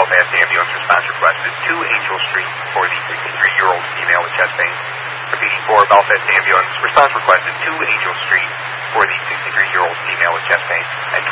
Belfast ambulance. Response requested to Angel Street for the 63-year-old female with chest pain. Repeating, for Belfast ambulance. Response requested to Angel Street for the 63-year-old female with chest pain. And